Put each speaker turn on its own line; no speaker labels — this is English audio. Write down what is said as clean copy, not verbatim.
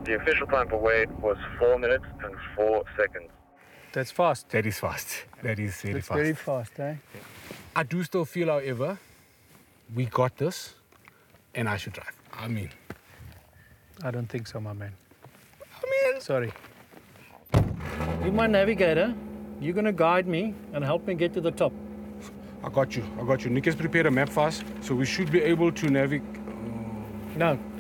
The official time for Wade was 4 minutes and 4 seconds.
That's fast.
That is fast. That is very
That's
fast.
very fast, eh?
I do still feel, however, we got this, and I should drive. I mean,
I don't think so, my man.
I mean,
Sorry. You're my navigator. You're going to guide me and help me get to the top.
I got you. Nick has prepared a map for us, so we should be able to navigate.
No,